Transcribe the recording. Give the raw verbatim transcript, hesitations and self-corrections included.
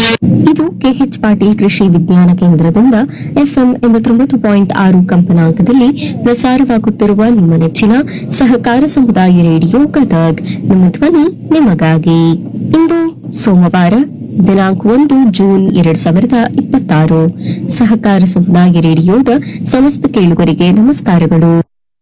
ಇದು ಕೆಎಚ್ ಪಾಟೀಲ್ ಕೃಷಿ ವಿಜ್ಞಾನ ಕೇಂದ್ರದಿಂದ ಎಫ್ಎಂ ಎಂಬತ್ತೊಂಬತ್ತು ಪಾಯಿಂಟ್ ಆರು ಕಂಪನಾಂಕದಲ್ಲಿ ಪ್ರಸಾರವಾಗುತ್ತಿರುವ ನಿಮ್ಮ ನೆಚ್ಚಿನ ಸಹಕಾರ ಸಮುದಾಯ ರೇಡಿಯೋ ಗದಗ್. ನಿಮ್ಮ ಧ್ವನಿ ನಿಮಗಾಗಿ. ಇಂದು ಸೋಮವಾರ ದಿನಾಂಕ ಒಂದು ಜೂನ್ ಎರಡ್ ಸಾವಿರದ ಇಪ್ಪತ್ತಾರು. ಸಹಕಾರ ಸಮುದಾಯ ರೇಡಿಯೋದ ಸಮಸ್ತ ಕೇಳುಗರಿಗೆ ನಮಸ್ಕಾರಗಳು.